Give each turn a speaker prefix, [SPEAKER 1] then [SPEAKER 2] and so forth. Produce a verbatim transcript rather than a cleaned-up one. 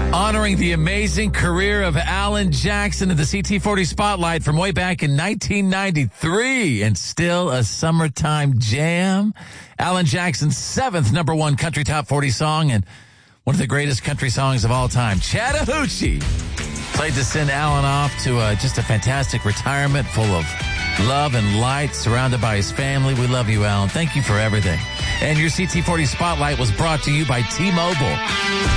[SPEAKER 1] Honoring the amazing career of Alan Jackson at the C T forty Spotlight from way back in nineteen ninety-three, and still a summertime jam. Alan Jackson's seventh number one country top forty song, and one of the greatest country songs of all time, Chattahoochee. Played to send Alan off to uh, just a fantastic retirement full of love and light, surrounded by his family. We love you, Alan. Thank you for everything. And your C T forty Spotlight was brought to you by T-Mobile.